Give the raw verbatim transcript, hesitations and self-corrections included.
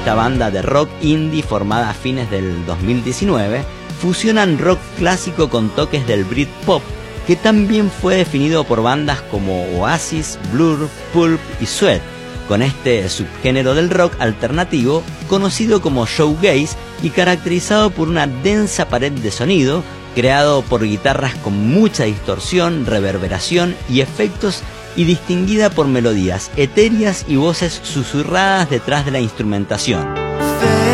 esta banda de rock indie formada a fines del dos mil diecinueve, fusionan rock clásico con toques del Britpop, que también fue definido por bandas como Oasis, Blur, Pulp y Sweat, con este subgénero del rock alternativo conocido como shoegaze y caracterizado por una densa pared de sonido creado por guitarras con mucha distorsión, reverberación y efectos, y distinguida por melodías etéreas y voces susurradas detrás de la instrumentación.